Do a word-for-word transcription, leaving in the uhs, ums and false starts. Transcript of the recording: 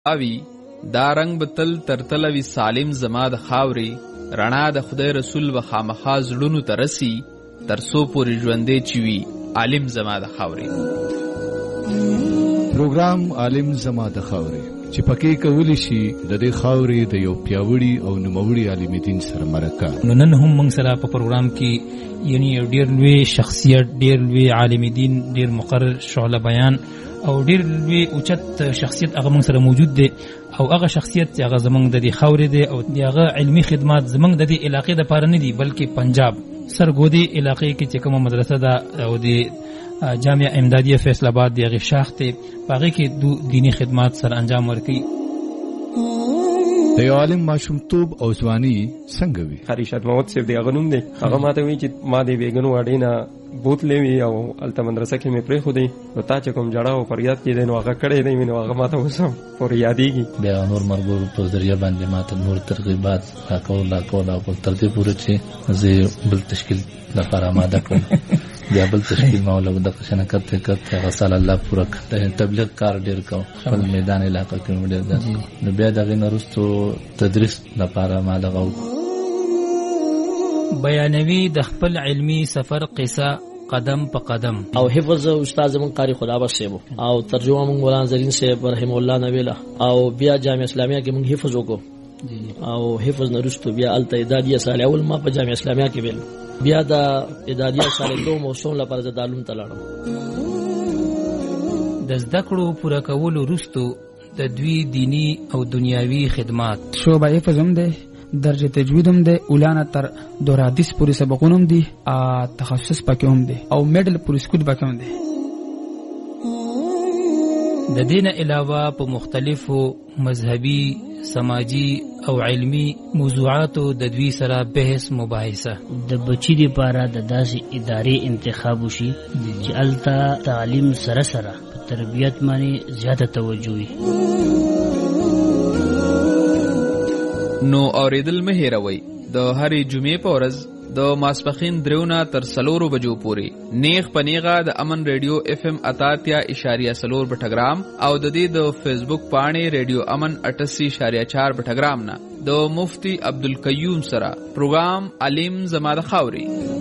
اوی دا رنگ بتل ترتلوی سالم زما د خاوري رڼا د خدای رسول و خامخا زړونو ته رسی ترڅو پورې ژوندې چوي عالم زما د خاوري. پروګرام عالم زما د خاوري چې پکې کولی شي د دې خاوري د یو پیاوړي او نوموړي عالم دین سره مرکه. نو نن هم موږ سره په پروګرام کې یعنی یو ډیر لوی شخصیت، ډیر لوی عالم دین، ډیر مقرر شعله بیان او ډیر لوی اوچت شخصیت هغه موږ سره موجود دی او هغه شخصیت چې هغه زمونږ د دې خاورې دی او هغه علمي خدمات زمونږ د دې علاقې دپاره نه دي بلکې پنجاب سرګودي علاقې کې چې کومه مدرسه ده او د جامعه امدادیه فیصل آباد د هغې شاخ دی په هغې کې دو دیني خدمات سره انجام ورکوي. د یو عالم ماشومتوب او ځواني څنګه وي؟ خریشات محمد صاحب دی هغه نوم دی. هغه ماته وایي چې ما د بیګنو اډې نه بوتلې وي او هلته مدرسه کې مې پرېښودی نو تا چې کوم ژړا او فریاد کېدی نو هغه کړی دی مې نو هغه ماته اوس هم پورې یادېږي. بیا نور ملګرو په ذریعه باندې ماته نور ترغیبات راکول راکول او تر دې پورې چې زه بل تشکیل لپاره آماده کړم. بیا بل تشکیل ما ولګ د قشنه کته کته غسل الله پوره کړ. تبلیغ کار ډیر کو خپل میدان علاقې کې ډیر ده. نو بیا دغه نورستو تدریس لپاره ما لغو بیانوي د خپل علمی سفر قصه قدم په قدم. او حفظ استاد زمون قاری خدابخش صاحب او ترجمه مون مولانا زرین صاحب رحم الله نویلا او بیا جامعه اسلامیه کې مون حفظ وکړو او حفظ نرستو بیا الته ادادیه سال اول ما په جامعه اسلامیه کې ویل بیا د ادادیه سال دوم موسم لپاره د دالون تلاړم. د زده کړو پوره کولو وروسته د دوی دینی او دنیاوي خدمات شعبه حفظ هم ده، درجه تجوید هم ده، اولانا تر دور حدیث پوری سبقون هم ده، تخصص پاکی هم ده او میډل پوری سکود پاکی هم ده. د دین علاوه په مختلفو مذهبي، سماجی او علمی موضوعاتو د دوی سره بحث مباحثه. د بچی دی پاره د داسې ادارې انتخاب وشي چې الته تعلیم سره سره په تربیت باندې زیاته توجه وي. نو اوریدل مه هیروئ د هرې جمعې په ورځ د ماسپخین دریونه تر سلورو بجو پورې نیغ پنیغه د امن ریډیو اف ام اتاتیا اشاریه سلور بټګرام او د دې د فیسبوک پاڼې ریډیو امن اٹاسی اشاریه چار بټګرام نه د مفتی عبدالقیوم سره پروګرام علم زما د خاوري